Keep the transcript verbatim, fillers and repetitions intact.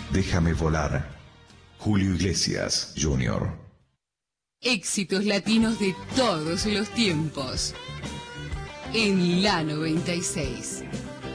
Déjame volar. Julio Iglesias, junior Éxitos latinos de todos los tiempos. En la noventa y seis.